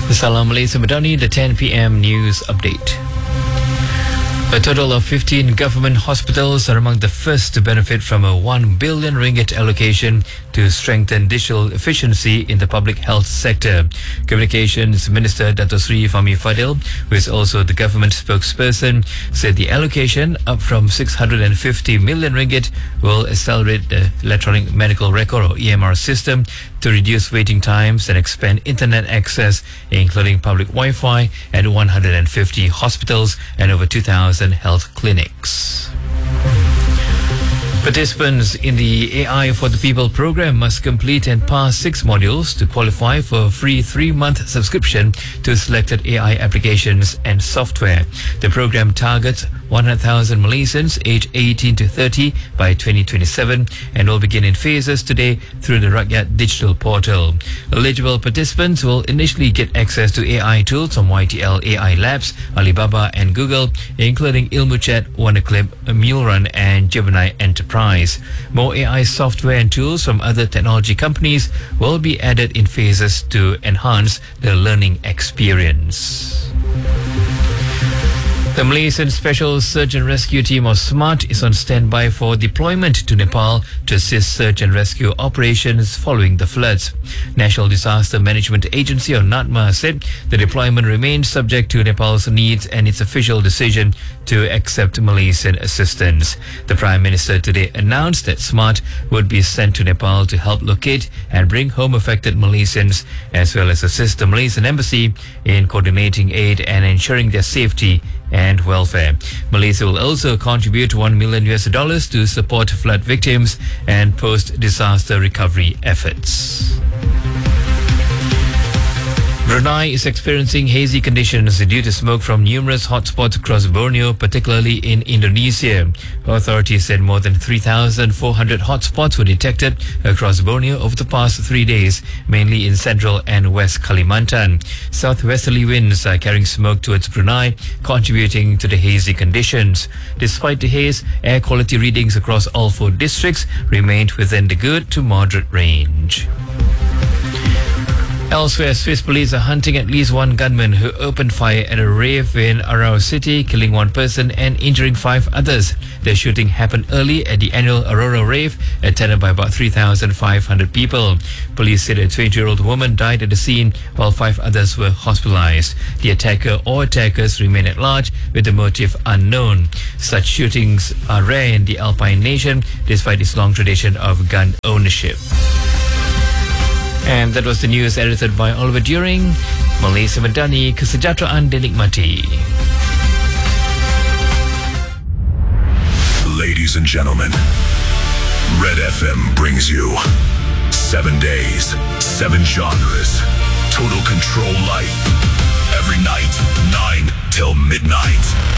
Assalamualaikum Madani, the 10 p.m. news update. A total of 15 government hospitals are among the first to benefit from a 1 billion ringgit allocation to strengthen digital efficiency in the public health sector. Communications Minister Dato Sri Fahmi Fadil, who is also the government spokesperson, said the allocation, up from 650 million ringgit, will accelerate the electronic medical record or EMR system to reduce waiting times and expand internet access, including public Wi-Fi at 150 hospitals and over 2,000 health clinics. Participants in the AI for the People program must complete and pass 6 modules to qualify for a free 3-month subscription to selected AI applications and software. The program targets 100,000 Malaysians aged 18 to 30 by 2027 and will begin in phases today through the Rakyat Digital Portal. Eligible participants will initially get access to AI tools from YTL AI Labs, Alibaba and Google, including IlmuChat, WonderClip, MuleRun and Gemini Enterprise. More AI software and tools from other technology companies will be added in phases to enhance the learning experience. The Malaysian Special Search and Rescue Team or SMART is on standby for deployment to Nepal to assist search and rescue operations following the floods. National Disaster Management Agency or NADMA said the deployment remains subject to Nepal's needs and its official decision to accept Malaysian assistance. The Prime Minister today announced that SMART would be sent to Nepal to help locate and bring home affected Malaysians, as well as assist the Malaysian Embassy in coordinating aid and ensuring their safety and welfare. Malaysia will also contribute $1 million to support flood victims and post-disaster recovery efforts. Brunei is experiencing hazy conditions due to smoke from numerous hotspots across Borneo, particularly in Indonesia. Authorities said more than 3,400 hotspots were detected across Borneo over the past 3 days, mainly in central and west Kalimantan. Southwesterly winds are carrying smoke towards Brunei, contributing to the hazy conditions. Despite the haze, air quality readings across all 4 districts remained within the good to moderate range. Elsewhere, Swiss police are hunting at least 1 gunman who opened fire at a rave in Arau City, killing 1 person and injuring 5 others. The shooting happened early at the annual Aurora rave, attended by about 3,500 people. Police said a 20-year-old woman died at the scene while 5 others were hospitalized. The attacker or attackers remain at large, with the motive unknown. Such shootings are rare in the Alpine nation, despite its long tradition of gun ownership. And that was the news edited by Oliver During. Malaysia Madani, kesejahteraan dinikmati. Ladies and gentlemen, Red FM brings you 7 days, 7 genres, total control life. Every night, 9 till midnight.